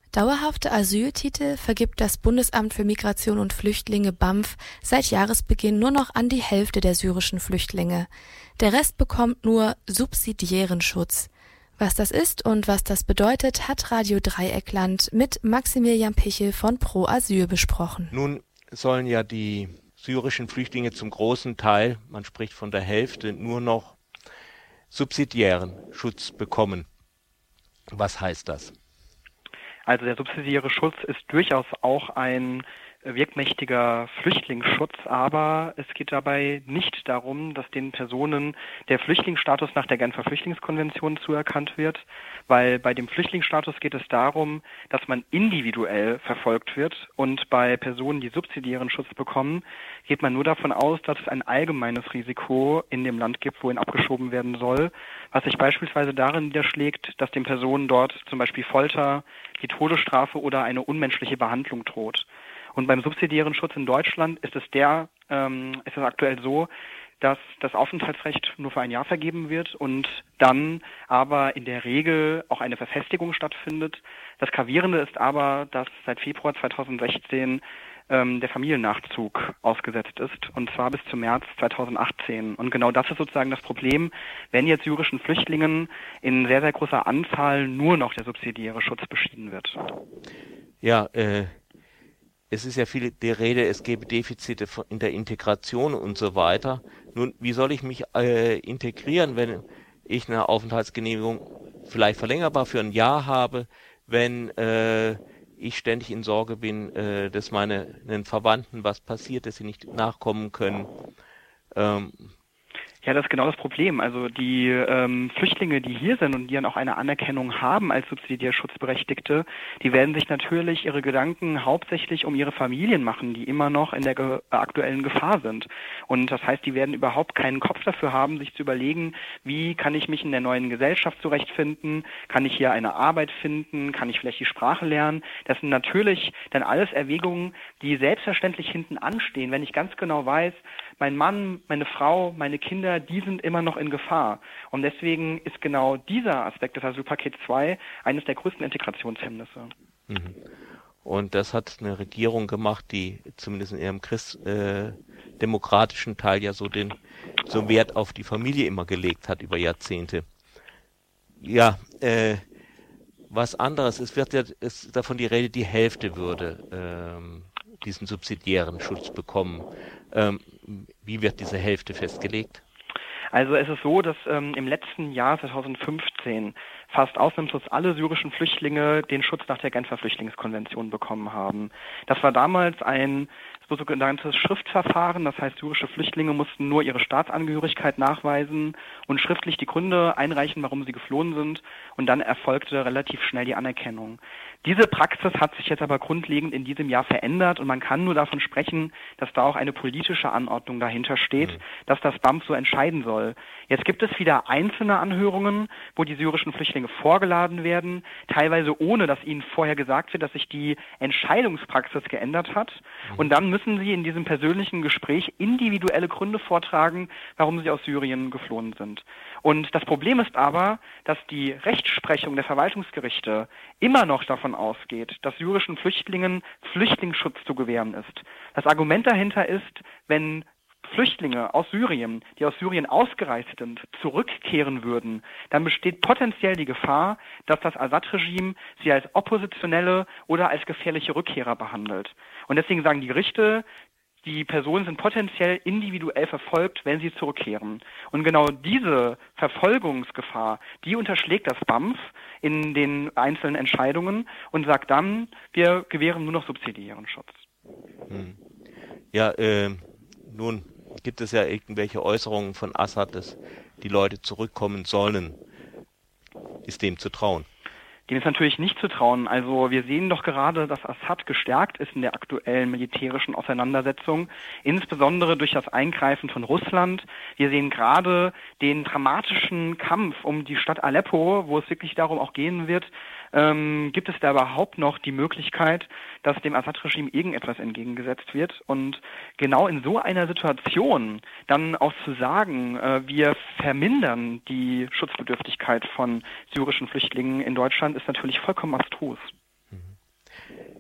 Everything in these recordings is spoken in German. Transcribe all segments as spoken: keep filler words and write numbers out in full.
Dauerhafte Asyltitel vergibt das Bundesamt für Migration und Flüchtlinge B A M F seit Jahresbeginn nur noch an die Hälfte der syrischen Flüchtlinge. Der Rest bekommt nur subsidiären Schutz. Was das ist und was das bedeutet, hat Radio Dreieckland mit Maximilian Pichel von Pro Asyl besprochen. Nun sollen ja die syrischen Flüchtlinge zum großen Teil, man spricht von der Hälfte, nur noch subsidiären Schutz bekommen. Was heißt das? Also der subsidiäre Schutz ist durchaus auch ein wirkmächtiger Flüchtlingsschutz, aber es geht dabei nicht darum, dass den Personen der Flüchtlingsstatus nach der Genfer Flüchtlingskonvention zuerkannt wird, weil bei dem Flüchtlingsstatus geht es darum, dass man individuell verfolgt wird, und bei Personen, die subsidiären Schutz bekommen, geht man nur davon aus, dass es ein allgemeines Risiko in dem Land gibt, wohin abgeschoben werden soll, was sich beispielsweise darin niederschlägt, dass den Personen dort zum Beispiel Folter, die Todesstrafe oder eine unmenschliche Behandlung droht. Und beim subsidiären Schutz in Deutschland ist es der, ähm, ist es aktuell so, dass das Aufenthaltsrecht nur für ein Jahr vergeben wird und dann aber in der Regel auch eine Verfestigung stattfindet. Das Gravierende ist aber, dass seit Februar zweitausendsechzehn ähm, der Familiennachzug ausgesetzt ist, und zwar bis zum März zweitausendachtzehn. Und genau das ist sozusagen das Problem, wenn jetzt syrischen Flüchtlingen in sehr, sehr großer Anzahl nur noch der subsidiäre Schutz beschieden wird. Ja, äh, es ist ja viel die Rede, es gäbe Defizite in der Integration und so weiter. Nun, wie soll ich mich äh, integrieren, wenn ich eine Aufenthaltsgenehmigung vielleicht verlängerbar für ein Jahr habe, wenn äh, ich ständig in Sorge bin, äh, dass meinen Verwandten was passiert, dass sie nicht nachkommen können? Ähm, Ja, das ist genau das Problem. Also die ähm, Flüchtlinge, die hier sind und die dann auch eine Anerkennung haben als subsidiär Schutzberechtigte, die werden sich natürlich ihre Gedanken hauptsächlich um ihre Familien machen, die immer noch in der ge- aktuellen Gefahr sind. Und das heißt, die werden überhaupt keinen Kopf dafür haben, sich zu überlegen, wie kann ich mich in der neuen Gesellschaft zurechtfinden, kann ich hier eine Arbeit finden, kann ich vielleicht die Sprache lernen. Das sind natürlich dann alles Erwägungen, die selbstverständlich hinten anstehen, wenn ich ganz genau weiß, mein Mann, meine Frau, meine Kinder, die sind immer noch in Gefahr. Und deswegen ist genau dieser Aspekt des Asylpaket zwei eines der größten Integrationshemmnisse. Mhm. Und das hat eine Regierung gemacht, die zumindest in ihrem christdemokratischen äh, Teil ja so den so Wert auf die Familie immer gelegt hat über Jahrzehnte. Ja, äh, was anderes, es wird ja ist davon die Rede, die Hälfte würde ähm, diesen subsidiären Schutz bekommen. Ähm, wie wird diese Hälfte festgelegt? Also es ist so, dass ähm, im letzten Jahr zweitausendfünfzehn fast ausnahmslos alle syrischen Flüchtlinge den Schutz nach der Genfer Flüchtlingskonvention bekommen haben. Das war damals ein sogenanntes Schriftverfahren, das heißt, syrische Flüchtlinge mussten nur ihre Staatsangehörigkeit nachweisen und schriftlich die Gründe einreichen, warum sie geflohen sind, und dann erfolgte relativ schnell die Anerkennung. Diese Praxis hat sich jetzt aber grundlegend in diesem Jahr verändert, und man kann nur davon sprechen, dass da auch eine politische Anordnung dahinter steht, mhm. dass das B A M F so entscheiden soll. Jetzt gibt es wieder einzelne Anhörungen, wo die syrischen Flüchtlinge vorgeladen werden, teilweise ohne, dass ihnen vorher gesagt wird, dass sich die Entscheidungspraxis geändert hat. Mhm. Und dann müssen sie in diesem persönlichen Gespräch individuelle Gründe vortragen, warum sie aus Syrien geflohen sind. Und das Problem ist aber, dass die Rechtsprechung der Verwaltungsgerichte immer noch davon ausgeht, dass syrischen Flüchtlingen Flüchtlingsschutz zu gewähren ist. Das Argument dahinter ist, wenn Flüchtlinge aus Syrien, die aus Syrien ausgereist sind, zurückkehren würden, dann besteht potenziell die Gefahr, dass das Assad-Regime sie als Oppositionelle oder als gefährliche Rückkehrer behandelt. Und deswegen sagen die Gerichte, die Personen sind potenziell individuell verfolgt, wenn sie zurückkehren. Und genau diese Verfolgungsgefahr, die unterschlägt das B A M F in den einzelnen Entscheidungen und sagt dann, wir gewähren nur noch subsidiären Schutz. Hm. Ja, äh, nun gibt es ja irgendwelche Äußerungen von Assad, dass die Leute zurückkommen sollen. Ist dem zu trauen? Dem ist natürlich nicht zu trauen. Also wir sehen doch gerade, dass Assad gestärkt ist in der aktuellen militärischen Auseinandersetzung, insbesondere durch das Eingreifen von Russland. Wir sehen gerade den dramatischen Kampf um die Stadt Aleppo, wo es wirklich darum auch gehen wird, ähm, gibt es da überhaupt noch die Möglichkeit, dass dem Assad-Regime irgendetwas entgegengesetzt wird. Und genau in so einer Situation dann auch zu sagen, äh, wir vermindern die Schutzbedürftigkeit von syrischen Flüchtlingen in Deutschland, ist natürlich vollkommen abstrus.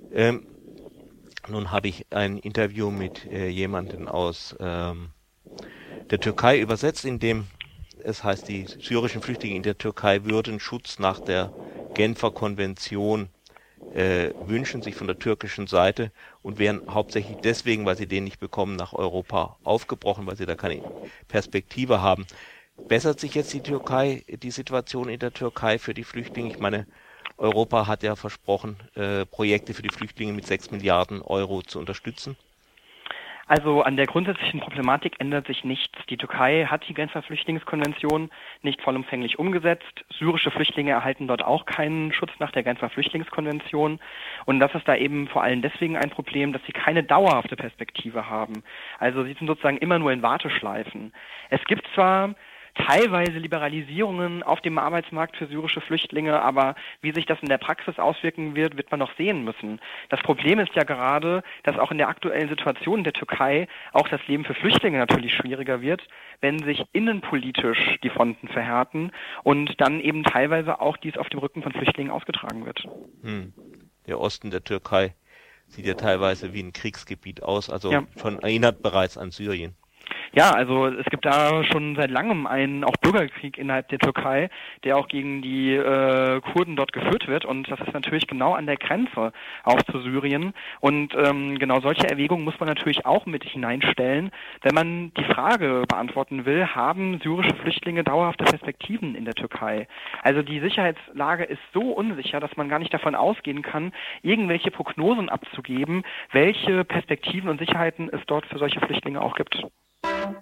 Ähm, nun habe ich ein Interview mit äh, jemandem aus ähm, der Türkei übersetzt, in dem es heißt, die syrischen Flüchtlinge in der Türkei würden Schutz nach der Genfer Konvention äh, wünschen, sich von der türkischen Seite, und wären hauptsächlich deswegen, weil sie den nicht bekommen, nach Europa aufgebrochen, weil sie da keine Perspektive haben. Bessert sich jetzt die Türkei, die Situation in der Türkei für die Flüchtlinge? Ich meine, Europa hat ja versprochen, äh, Projekte für die Flüchtlinge mit sechs Milliarden Euro zu unterstützen. Also an der grundsätzlichen Problematik ändert sich nichts. Die Türkei hat die Genfer Flüchtlingskonvention nicht vollumfänglich umgesetzt. Syrische Flüchtlinge erhalten dort auch keinen Schutz nach der Genfer Flüchtlingskonvention. Und das ist da eben vor allem deswegen ein Problem, dass sie keine dauerhafte Perspektive haben. Also sie sind sozusagen immer nur in Warteschleifen. Es gibt zwar teilweise Liberalisierungen auf dem Arbeitsmarkt für syrische Flüchtlinge, aber wie sich das in der Praxis auswirken wird, wird man noch sehen müssen. Das Problem ist ja gerade, dass auch in der aktuellen Situation der Türkei auch das Leben für Flüchtlinge natürlich schwieriger wird, wenn sich innenpolitisch die Fronten verhärten und dann eben teilweise auch dies auf dem Rücken von Flüchtlingen ausgetragen wird. Hm. Der Osten der Türkei sieht ja teilweise wie ein Kriegsgebiet aus, also ja. Schon erinnert bereits an Syrien. Ja, also es gibt da schon seit langem einen auch Bürgerkrieg innerhalb der Türkei, der auch gegen die äh, Kurden dort geführt wird, und das ist natürlich genau an der Grenze auch zu Syrien, und ähm, genau solche Erwägungen muss man natürlich auch mit hineinstellen, wenn man die Frage beantworten will, haben syrische Flüchtlinge dauerhafte Perspektiven in der Türkei? Also die Sicherheitslage ist so unsicher, dass man gar nicht davon ausgehen kann, irgendwelche Prognosen abzugeben, welche Perspektiven und Sicherheiten es dort für solche Flüchtlinge auch gibt.